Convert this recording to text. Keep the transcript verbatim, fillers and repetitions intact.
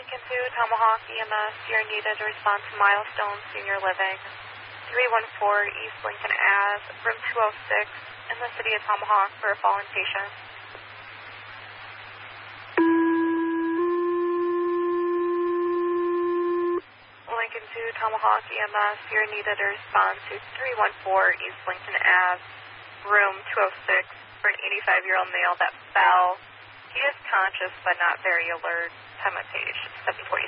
Lincoln two, Tomahawk E M S, you're needed to respond to Milestone Senior Living, three one four East Lincoln Avenue, room two oh six, in the city of Tomahawk for a fallen patient. Lincoln two, Tomahawk E M S, you're needed to respond to three one four East Lincoln Avenue, room two oh six, for an eighty-five-year-old male that fell. He is conscious but not very alert. Time of page, seven forty-six.